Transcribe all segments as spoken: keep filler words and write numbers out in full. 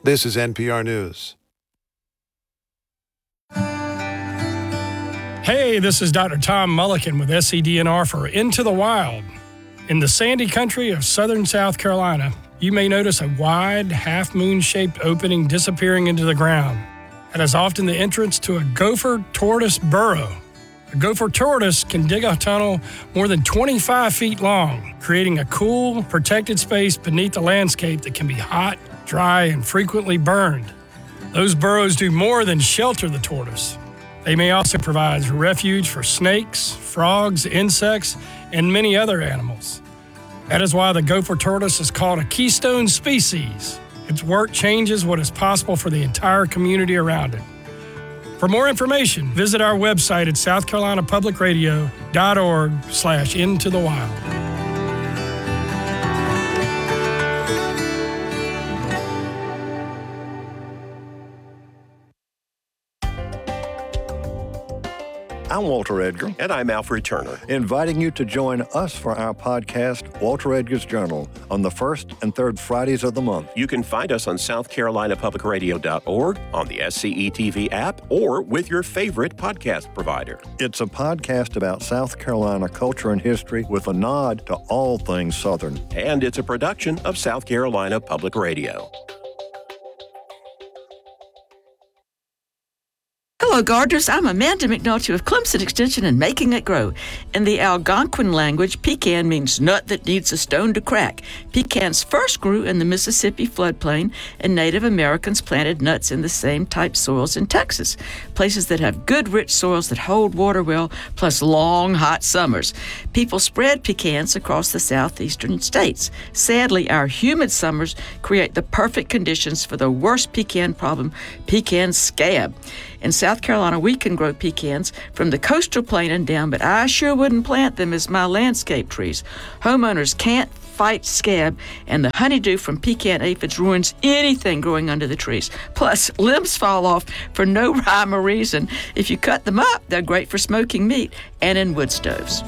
This is N P R News. Hey, this is Doctor Tom Mulliken with S C D N R for Into the Wild. In the sandy country of southern South Carolina, you may notice a wide, half-moon-shaped opening disappearing into the ground. That is often the entrance to a gopher tortoise burrow. A gopher tortoise can dig a tunnel more than twenty-five feet long, creating a cool, protected space beneath the landscape that can be hot, dry, and frequently burned. Those burrows do more than shelter the tortoise. They may also provide refuge for snakes, frogs, insects, and many other animals. That is why the gopher tortoise is called a keystone species. Its work changes what is possible for the entire community around it. For more information, visit our website at south carolina public radio dot org slash into the wild. I'm Walter Edgar. And I'm Alfred Turner. Inviting you to join us for our podcast, Walter Edgar's Journal, on the first and third Fridays of the month. You can find us on south carolina public radio dot org, on the S C E T V app, or with your favorite podcast provider. It's a podcast about South Carolina culture and history with a nod to all things Southern. And it's a production of South Carolina Public Radio. Hello, gardeners. I'm Amanda McNulty with Clemson Extension and Making It Grow. In the Algonquin language, pecan means nut that needs a stone to crack. Pecans first grew in the Mississippi floodplain, and Native Americans planted nuts in the same type soils in Texas, places that have good, rich soils that hold water well, plus long, hot summers. People spread pecans across the southeastern states. Sadly, our humid summers create the perfect conditions for the worst pecan problem, pecan scab. In South Carolina, we can grow pecans from the coastal plain and down, but I sure wouldn't plant them as my landscape trees. Homeowners can't fight scab, and the honeydew from pecan aphids ruins anything growing under the trees. Plus, limbs fall off for no rhyme or reason. If you cut them up, they're great for smoking meat and in wood stoves.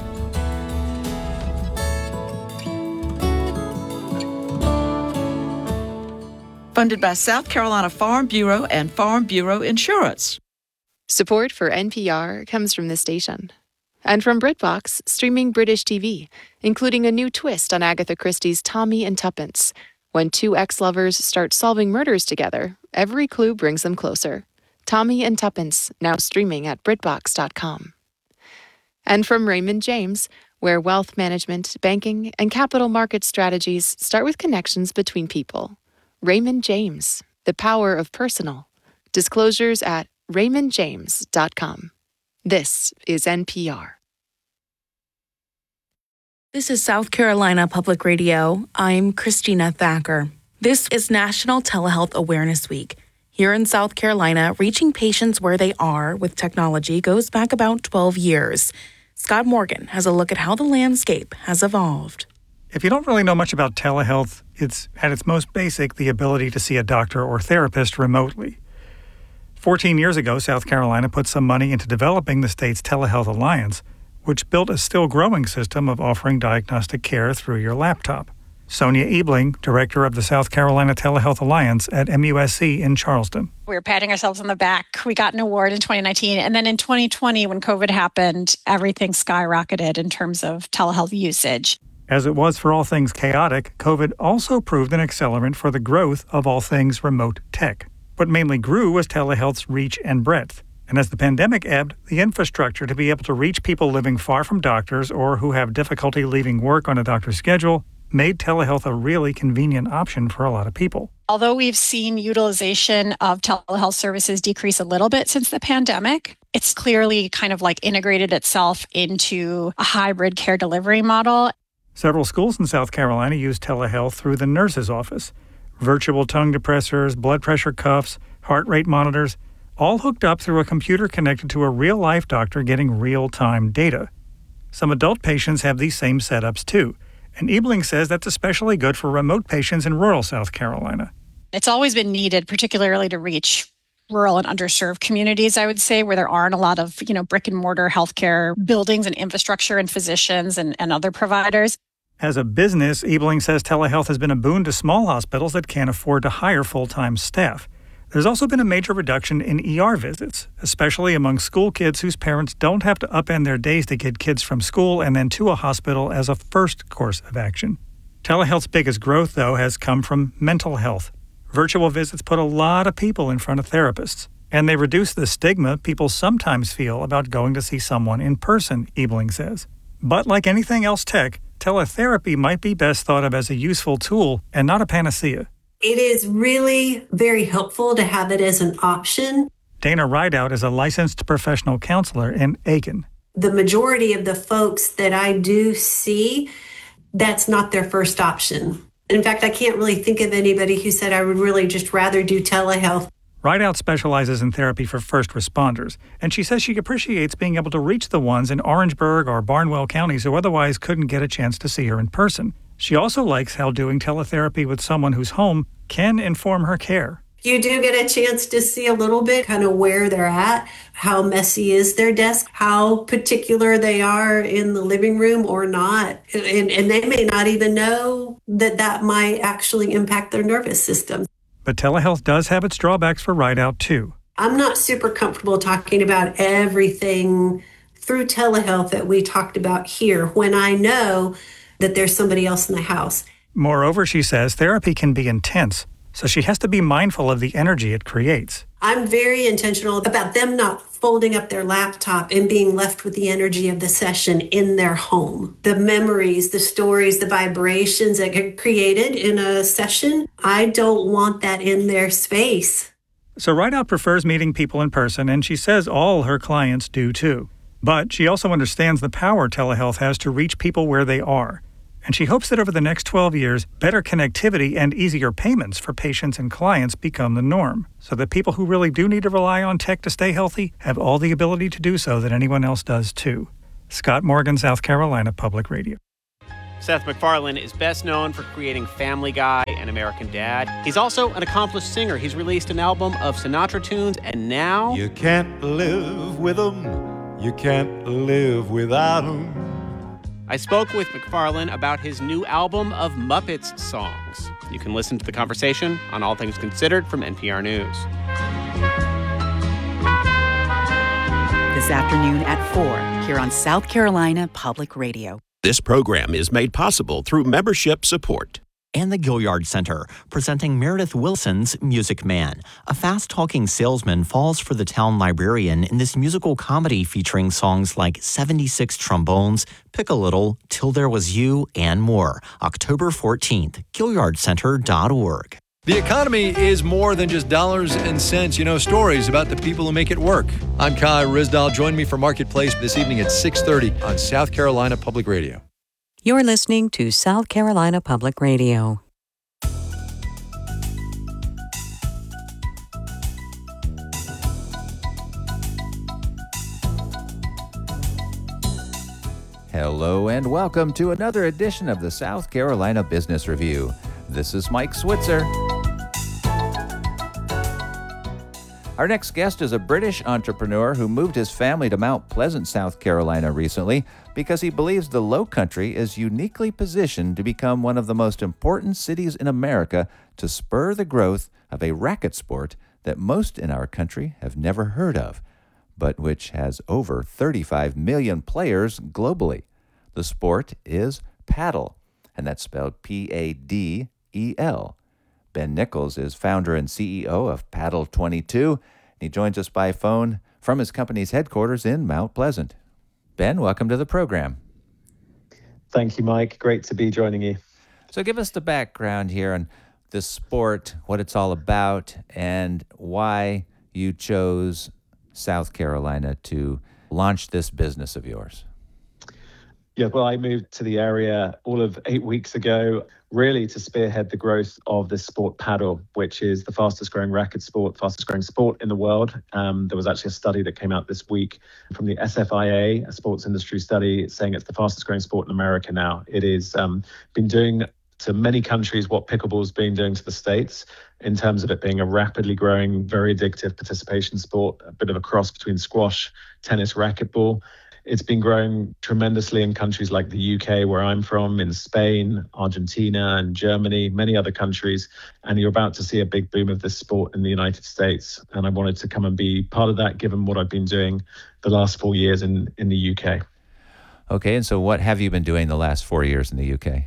Funded by South Carolina Farm Bureau and Farm Bureau Insurance. Support for N P R comes from this station. And from BritBox, streaming British T V, including a new twist on Agatha Christie's Tommy and Tuppence. When two ex-lovers start solving murders together, every clue brings them closer. Tommy and Tuppence, now streaming at brit box dot com. And from Raymond James, where wealth management, banking, and capital market strategies start with connections between people. Raymond James, the power of personal. Disclosures at raymond james dot com. This is N P R. This is South Carolina Public Radio. I'm Christina Thacker. This is National Telehealth Awareness Week. Here in South Carolina, reaching patients where they are with technology goes back about twelve years. Scott Morgan has a look at how the landscape has evolved. If you don't really know much about telehealth, it's at its most basic the ability to see a doctor or therapist remotely. Fourteen years ago, South Carolina put some money into developing the state's Telehealth Alliance, which built a still-growing system of offering diagnostic care through your laptop. Sonia Ebling, director of the South Carolina Telehealth Alliance at M U S C in Charleston. We were patting ourselves on the back. We got an award in twenty nineteen. And then in twenty twenty, when COVID happened, everything skyrocketed in terms of telehealth usage. As it was for all things chaotic, COVID also proved an accelerant for the growth of all things remote tech. What mainly grew was telehealth's reach and breadth. And as the pandemic ebbed, the infrastructure to be able to reach people living far from doctors or who have difficulty leaving work on a doctor's schedule made telehealth a really convenient option for a lot of people. Although we've seen utilization of telehealth services decrease a little bit since the pandemic, it's clearly kind of like integrated itself into a hybrid care delivery model. Several schools in South Carolina use telehealth through the nurse's office. Virtual tongue depressors, blood pressure cuffs, heart rate monitors, all hooked up through a computer connected to a real-life doctor getting real-time data. Some adult patients have these same setups too, and Ebling says that's especially good for remote patients in rural South Carolina. It's always been needed, particularly to reach rural and underserved communities, I would say, where there aren't a lot of, you know, brick and mortar healthcare buildings and infrastructure and physicians and, and other providers. As a business, Ebeling says telehealth has been a boon to small hospitals that can't afford to hire full-time staff. There's also been a major reduction in E R visits, especially among school kids whose parents don't have to upend their days to get kids from school and then to a hospital as a first course of action. Telehealth's biggest growth, though, has come from mental health. Virtual visits put a lot of people in front of therapists, and they reduce the stigma people sometimes feel about going to see someone in person, Ebeling says. But like anything else tech, teletherapy might be best thought of as a useful tool and not a panacea. It is really very helpful to have it as an option. Dana Rideout is a licensed professional counselor in Aiken. The majority of the folks that I do see, that's not their first option. In fact, I can't really think of anybody who said I would really just rather do telehealth. Rideout specializes in therapy for first responders, and she says she appreciates being able to reach the ones in Orangeburg or Barnwell counties who otherwise couldn't get a chance to see her in person. She also likes how doing teletherapy with someone who's home can inform her care. You do get a chance to see a little bit kind of where they're at, how messy is their desk, how particular they are in the living room or not. And, and they may not even know that that might actually impact their nervous system. But telehealth does have its drawbacks for Rideout, too. I'm not super comfortable talking about everything through telehealth that we talked about here when I know that there's somebody else in the house. Moreover, she says therapy can be intense, so she has to be mindful of the energy it creates. I'm very intentional about them not folding up their laptop and being left with the energy of the session in their home. The memories, the stories, the vibrations that get created in a session, I don't want that in their space. So Rideout prefers meeting people in person, and she says all her clients do too. But she also understands the power telehealth has to reach people where they are. And she hopes that over the next twelve years, better connectivity and easier payments for patients and clients become the norm, so that people who really do need to rely on tech to stay healthy have all the ability to do so that anyone else does too. Scott Morgan, South Carolina Public Radio. Seth MacFarlane is best known for creating Family Guy and American Dad. He's also an accomplished singer. He's released an album of Sinatra tunes, and now... You can't live with them. You can't live without them. I spoke with MacFarlane about his new album of Muppets songs. You can listen to the conversation on All Things Considered from N P R News. This afternoon at four, here on South Carolina Public Radio. This program is made possible through membership support. And the Gilliard Center, presenting Meredith Wilson's Music Man. A fast-talking salesman falls for the town librarian in this musical comedy featuring songs like seventy-six Trombones, Pick a Little, Till There Was You, and more. October fourteenth, Gilliard Center dot org. The economy is more than just dollars and cents. You know, stories about the people who make it work. I'm Kai Rizdal. Join me for Marketplace this evening at six thirty on South Carolina Public Radio. You're listening to South Carolina Public Radio. Hello and welcome to another edition of the South Carolina Business Review. This is Mike Switzer. Our next guest is a British entrepreneur who moved his family to Mount Pleasant, South Carolina recently because he believes the Lowcountry is uniquely positioned to become one of the most important cities in America to spur the growth of a racket sport that most in our country have never heard of, but which has over thirty-five million players globally. The sport is paddle, and that's spelled P A D E L. Ben Nichols is founder and C E O of Paddle twenty-two, and he joins us by phone from his company's headquarters in Mount Pleasant. Ben, welcome to the program. Thank you, Mike. Great to be joining you. So give us the background here on this sport, what it's all about, and why you chose South Carolina to launch this business of yours. Yeah, well, I moved to the area all of eight weeks ago, really to spearhead the growth of this sport paddle, which is the fastest growing racket sport, fastest growing sport in the world. Um, there was actually a study that came out this week from the S F I A, a sports industry study, saying it's the fastest growing sport in America now. It is um, been doing to many countries what pickleball's been doing to the States in terms of it being a rapidly growing, very addictive participation sport, a bit of a cross between squash, tennis, racquetball. It's been growing tremendously in countries like the U K, where I'm from, in Spain, Argentina, and Germany, many other countries. And you're about to see a big boom of this sport in the United States. And I wanted to come and be part of that, given what I've been doing the last four years in, in the U K. Okay, and so what have you been doing the last four years in the U K?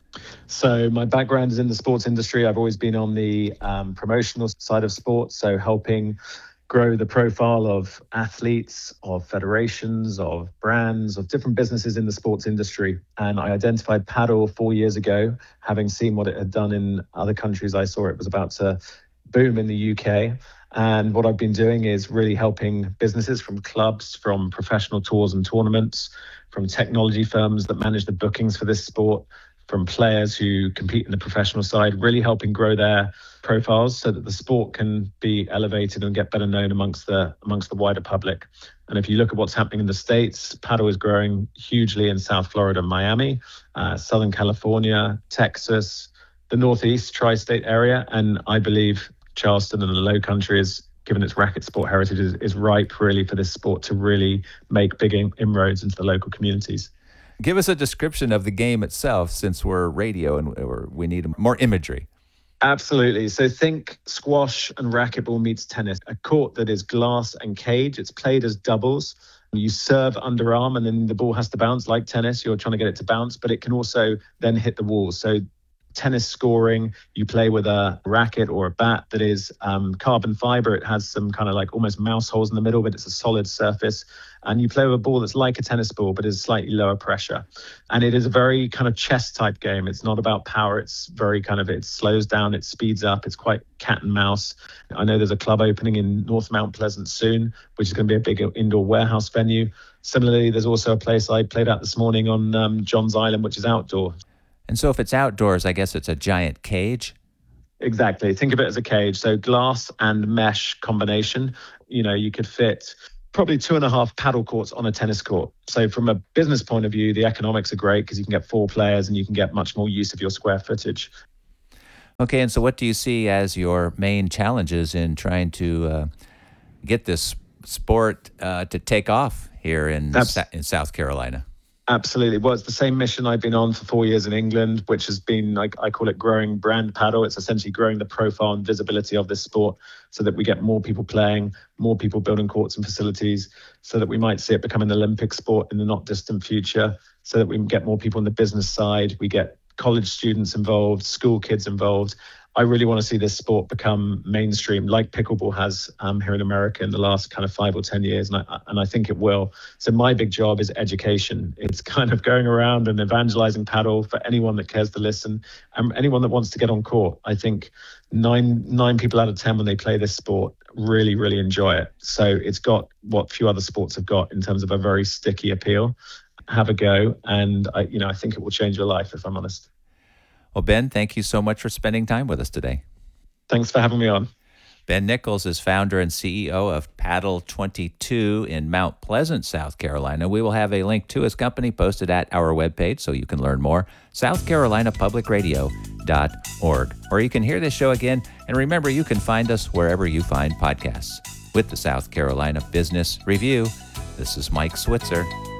So my background is in the sports industry. I've always been on the um, promotional side of sports, so helping grow the profile of athletes, of federations, of brands, of different businesses in the sports industry. And I identified paddle four years ago, having seen what it had done in other countries. I saw it was about to boom in the U K. And what I've been doing is really helping businesses, from clubs, from professional tours and tournaments, from technology firms that manage the bookings for this sport, from players who compete in the professional side, really helping grow their profiles so that the sport can be elevated and get better known amongst the amongst the wider public. And if you look at what's happening in the States, paddle is growing hugely in South Florida, Miami, uh, Southern California, Texas, the Northeast tri-state area. And I believe Charleston and the Low Country, is, given its racket sport heritage, is, is ripe really for this sport to really make big in- inroads into the local communities. Give us a description of the game itself, since we're radio and or we need more imagery. Absolutely. So think squash and racquetball meets tennis. A court that is glass and cage. It's played as doubles. You serve underarm and then the ball has to bounce like tennis. You're trying to get it to bounce, but it can also then hit the wall. So tennis scoring, you play with a racket or a bat that is um, carbon fiber. It has some kind of like almost mouse holes in the middle, but it's a solid surface. And you play with a ball that's like a tennis ball, but is slightly lower pressure. And it is a very kind of chess type game. It's not about power. It's very kind of, it slows down, it speeds up. It's quite cat and mouse. I know there's a club opening in North Mount Pleasant soon, which is going to be a big indoor warehouse venue. Similarly, there's also a place I played at this morning on um, John's Island, which is outdoor. And so if it's outdoors, I guess it's a giant cage? Exactly. Think of it as a cage. So glass and mesh combination. You know, you could fit probably two and a half paddle courts on a tennis court. So from a business point of view, the economics are great because you can get four players and you can get much more use of your square footage. Okay, and so what do you see as your main challenges in trying to uh, get this sport uh, to take off here in, Sa- in South Carolina? Absolutely. Well, it's the same mission I've been on for four years in England, which has been, like, I call it growing brand paddle. It's essentially growing the profile and visibility of this sport so that we get more people playing, more people building courts and facilities, so that we might see it become an Olympic sport in the not distant future, so that we can get more people on the business side. We get college students involved, school kids involved. I really want to see this sport become mainstream, like pickleball has um, here in America in the last kind of five or ten years, and I, and I think it will. So my big job is education. It's kind of going around and evangelizing paddle for anyone that cares to listen, and anyone that wants to get on court. I think nine nine people out of ten when they play this sport really, really enjoy it. So it's got what few other sports have got in terms of a very sticky appeal. Have a go, and I, you know, I think it will change your life, if I'm honest. Well, Ben, thank you so much for spending time with us today. Thanks for having me on. Ben Nichols is founder and C E O of Paddle twenty-two in Mount Pleasant, South Carolina. We will have a link to his company posted at our webpage so you can learn more, south carolina public radio dot org. Or you can hear this show again. And remember, you can find us wherever you find podcasts. With the South Carolina Business Review, this is Mike Switzer.